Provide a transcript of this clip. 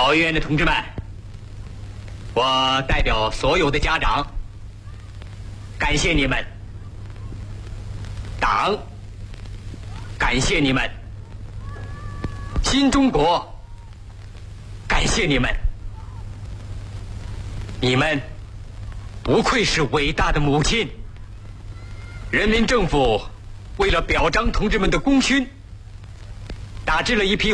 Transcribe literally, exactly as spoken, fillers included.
保育员的同志们，我代表所有的家长，感谢你们；党，感谢你们；新中国，感谢你们。你们不愧是伟大的母亲。人民政府为了表彰同志们的功勋，打制了一批